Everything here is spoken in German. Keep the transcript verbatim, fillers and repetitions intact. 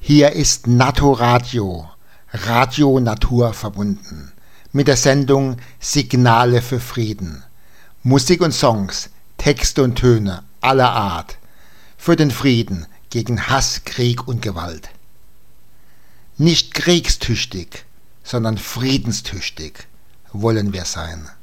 Hier ist Natoradio, Radio Natur verbunden, mit der Sendung Signale für Frieden. Musik und Songs, Texte und Töne aller Art, für den Frieden gegen Hass, Krieg und Gewalt. Nicht kriegstüchtig, sondern friedenstüchtig wollen wir sein.